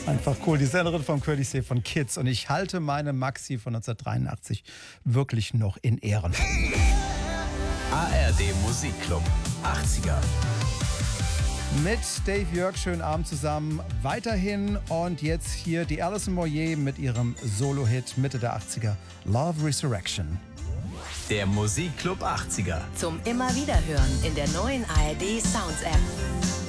Einfach cool. Die Sängerin vom Courtesy von Kids. Und ich halte meine Maxi von 1983 wirklich noch in Ehren. ARD Musikclub 80er. Mit Dave Jörg, schönen Abend zusammen. Weiterhin und jetzt hier die Alison Moyet mit ihrem Solo-Hit Mitte der 80er, Love Resurrection. Der Musikclub 80er. Zum immer wieder hören in der neuen ARD Sounds App.